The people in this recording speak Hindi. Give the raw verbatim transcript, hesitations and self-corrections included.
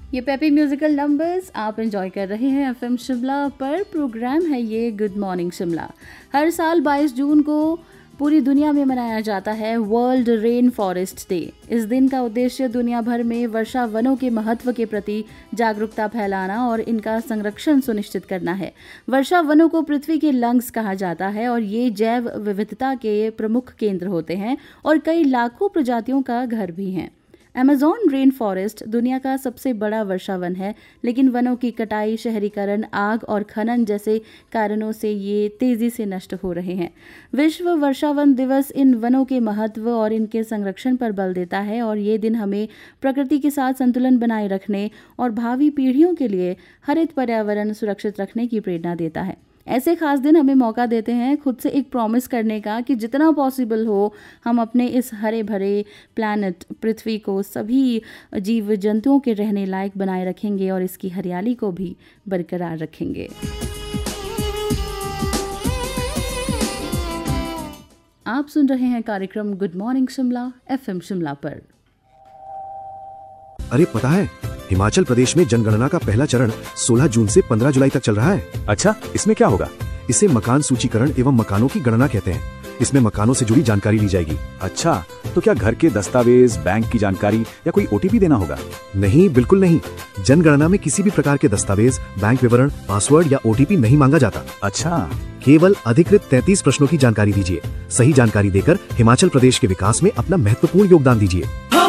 ये पेपी म्यूजिकल नंबर्स आप एंजॉय कर रहे हैं एफएम शिमला पर। प्रोग्राम है ये गुड मॉर्निंग शिमला। हर साल बाईस जून को पूरी दुनिया में मनाया जाता है वर्ल्ड रेन फॉरेस्ट डे। इस दिन का उद्देश्य दुनिया भर में वर्षा वनों के महत्व के प्रति जागरूकता फैलाना और इनका संरक्षण सुनिश्चित करना है। वर्षा वनों को पृथ्वी के लंग्स कहा जाता है और ये जैव विविधता के प्रमुख केंद्र होते हैं और कई लाखों प्रजातियों का घर भी हैं। अमेज़न रेन फॉरेस्ट दुनिया का सबसे बड़ा वर्षा वन है, लेकिन वनों की कटाई, शहरीकरण, आग और खनन जैसे कारणों से ये तेजी से नष्ट हो रहे हैं। विश्व वर्षा वन दिवस इन वनों के महत्व और इनके संरक्षण पर बल देता है और ये दिन हमें प्रकृति के साथ संतुलन बनाए रखने और भावी पीढ़ियों के लिए हरित पर्यावरण सुरक्षित रखने की प्रेरणा देता है। ऐसे खास दिन हमें मौका देते हैं खुद से एक प्रॉमिस करने का कि जितना पॉसिबल हो हम अपने इस हरे भरे प्लैनेट पृथ्वी को सभी जीव जंतुओं के रहने लायक बनाए रखेंगे और इसकी हरियाली को भी बरकरार रखेंगे। आप सुन रहे हैं कार्यक्रम good morning Shimla FM Shimla पर। अरे पता है, हिमाचल प्रदेश में जनगणना का पहला चरण सोलह जून से पंद्रह जुलाई तक चल रहा है। अच्छा, इसमें क्या होगा? इसे मकान सूचीकरण एवं मकानों की गणना कहते हैं। इसमें मकानों से जुड़ी जानकारी ली जाएगी। अच्छा, तो क्या घर के दस्तावेज, बैंक की जानकारी या कोई ओटीपी देना होगा? नहीं, बिल्कुल नहीं। जनगणना में किसी भी प्रकार के दस्तावेज, बैंक विवरण, पासवर्ड या ओटीपी नहीं मांगा जाता। अच्छा, केवल अधिकृत तैंतीस प्रश्नों की जानकारी दीजिए। सही जानकारी देकर हिमाचल प्रदेश के विकास में अपना महत्वपूर्ण योगदान दीजिए।